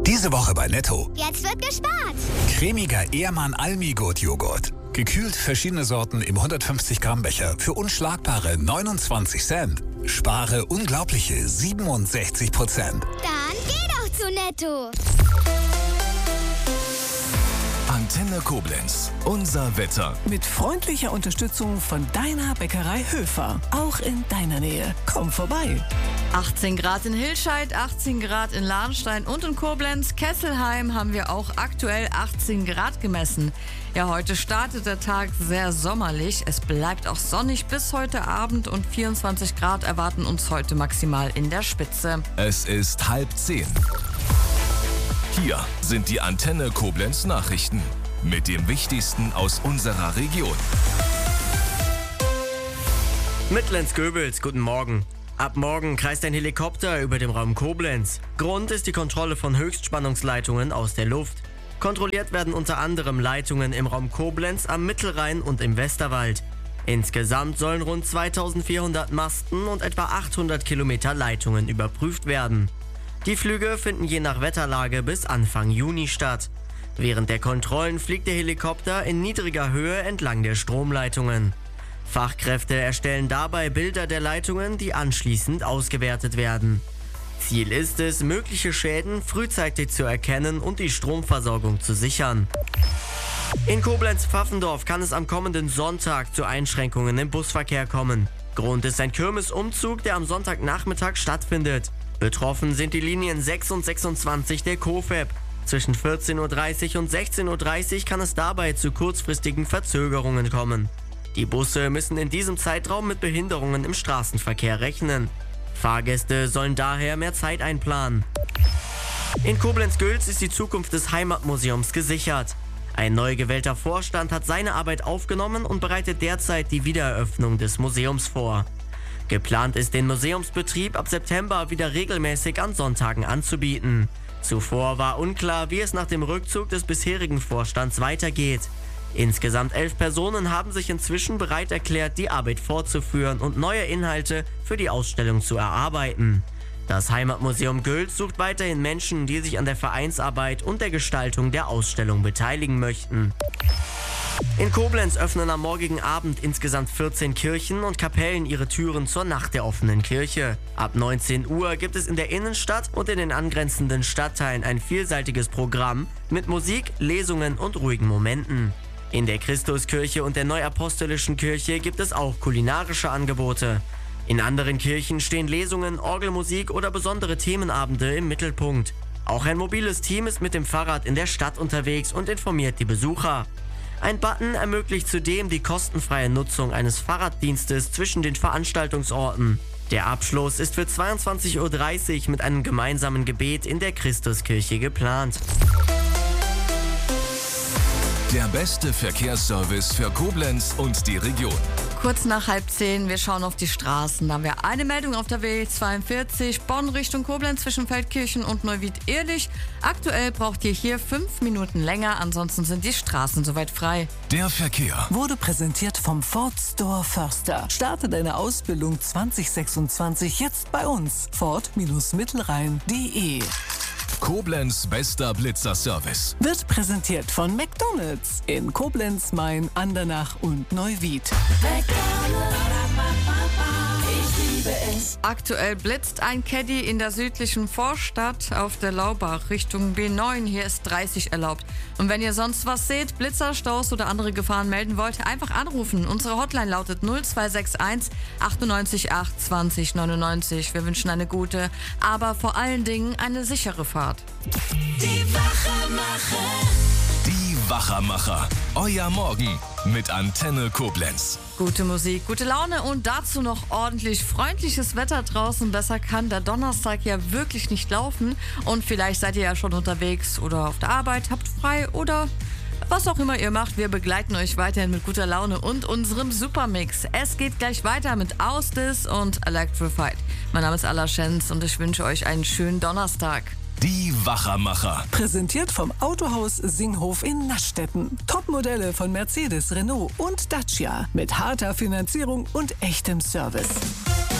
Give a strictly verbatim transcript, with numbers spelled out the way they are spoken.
Diese Woche bei Netto. Jetzt wird gespart. Cremiger Ehrmann Almigurt Joghurt. Gekühlt verschiedene Sorten im hundertfünfzig Gramm Becher für unschlagbare neunundzwanzig Cent. Spare unglaubliche siebenundsechzig Prozent. Dann geh doch zu Netto. Antenne Koblenz. Unser Wetter. Mit freundlicher Unterstützung von deiner Bäckerei Höfer. Auch in deiner Nähe. Komm vorbei. achtzehn Grad in Hilscheid, achtzehn Grad in Lahnstein und in Koblenz. Kesselheim haben wir auch aktuell achtzehn Grad gemessen. Ja, heute startet der Tag sehr sommerlich. Es bleibt auch sonnig bis heute Abend und vierundzwanzig Grad erwarten uns heute maximal in der Spitze. Es ist halb zehn. Hier sind die Antenne Koblenz Nachrichten mit dem Wichtigsten aus unserer Region. Mitlenz-Göbels, guten Morgen. Ab morgen kreist ein Helikopter über dem Raum Koblenz. Grund ist die Kontrolle von Höchstspannungsleitungen aus der Luft. Kontrolliert werden unter anderem Leitungen im Raum Koblenz, am Mittelrhein und im Westerwald. Insgesamt sollen rund zweitausendvierhundert Masten und etwa achthundert Kilometer Leitungen überprüft werden. Die Flüge finden je nach Wetterlage bis Anfang Juni statt. Während der Kontrollen fliegt der Helikopter in niedriger Höhe entlang der Stromleitungen. Fachkräfte erstellen dabei Bilder der Leitungen, die anschließend ausgewertet werden. Ziel ist es, mögliche Schäden frühzeitig zu erkennen und die Stromversorgung zu sichern. In Koblenz-Pfaffendorf kann es am kommenden Sonntag zu Einschränkungen im Busverkehr kommen. Grund ist ein Kirmesumzug, der am Sonntagnachmittag stattfindet. Betroffen sind die Linien sechs und sechsundzwanzig der KOFEB. Zwischen vierzehn Uhr dreißig und sechzehn Uhr dreißig kann es dabei zu kurzfristigen Verzögerungen kommen. Die Busse müssen in diesem Zeitraum mit Behinderungen im Straßenverkehr rechnen. Fahrgäste sollen daher mehr Zeit einplanen. In Koblenz-Gülz ist die Zukunft des Heimatmuseums gesichert. Ein neu gewählter Vorstand hat seine Arbeit aufgenommen und bereitet derzeit die Wiedereröffnung des Museums vor. Geplant ist, den Museumsbetrieb ab September wieder regelmäßig an Sonntagen anzubieten. Zuvor war unklar, wie es nach dem Rückzug des bisherigen Vorstands weitergeht. Insgesamt elf Personen haben sich inzwischen bereit erklärt, die Arbeit fortzuführen und neue Inhalte für die Ausstellung zu erarbeiten. Das Heimatmuseum Gülz sucht weiterhin Menschen, die sich an der Vereinsarbeit und der Gestaltung der Ausstellung beteiligen möchten. In Koblenz öffnen am morgigen Abend insgesamt vierzehn Kirchen und Kapellen ihre Türen zur Nacht der offenen Kirche. Ab neunzehn Uhr gibt es in der Innenstadt und in den angrenzenden Stadtteilen ein vielseitiges Programm mit Musik, Lesungen und ruhigen Momenten. In der Christuskirche und der Neuapostolischen Kirche gibt es auch kulinarische Angebote. In anderen Kirchen stehen Lesungen, Orgelmusik oder besondere Themenabende im Mittelpunkt. Auch ein mobiles Team ist mit dem Fahrrad in der Stadt unterwegs und informiert die Besucher. Ein Button ermöglicht zudem die kostenfreie Nutzung eines Fahrraddienstes zwischen den Veranstaltungsorten. Der Abschluss ist für zweiundzwanzig Uhr dreißig mit einem gemeinsamen Gebet in der Christuskirche geplant. Der beste Verkehrsservice für Koblenz und die Region. Kurz nach halb zehn, wir schauen auf die Straßen. Da haben wir eine Meldung auf der W zweiundvierzig, Bonn Richtung Koblenz zwischen Feldkirchen und Neuwied-Ehrlich. Aktuell braucht ihr hier fünf Minuten länger, ansonsten sind die Straßen soweit frei. Der Verkehr Wurde präsentiert vom Ford Store Förster. Starte deine Ausbildung zwanzig sechsundzwanzig jetzt bei uns. Ford Mittelrhein punkt de. Koblenz bester Blitzer-Service. Wird präsentiert von McDonald's in Koblenz, Main, Andernach und Neuwied. Ich liebe es. Aktuell blitzt ein Caddy in der südlichen Vorstadt auf der Laubach Richtung B neun. Hier ist dreißig erlaubt. Und wenn ihr sonst was seht, Blitzer, Staus oder andere Gefahren melden wollt, einfach anrufen. Unsere Hotline lautet null zwei sechs eins achtundneunzig acht zwanzig neunundneunzig. Wir wünschen eine gute, aber vor allen Dingen eine sichere Fahrt. Die Wachermacher. Die Wachermacher. Euer Morgen mit Antenne Koblenz. Gute Musik, gute Laune und dazu noch ordentlich freundliches Wetter draußen. Besser kann der Donnerstag ja wirklich nicht laufen. Und vielleicht seid ihr ja schon unterwegs oder auf der Arbeit, habt frei oder was auch immer ihr macht. Wir begleiten euch weiterhin mit guter Laune und unserem Supermix. Es geht gleich weiter mit Ausdis und Electrified. Mein Name ist Alla Schenz und ich wünsche euch einen schönen Donnerstag. Die Wachermacher. Präsentiert vom Autohaus Singhof in Naschstetten. Topmodelle von Mercedes, Renault und Dacia. Mit harter Finanzierung und echtem Service.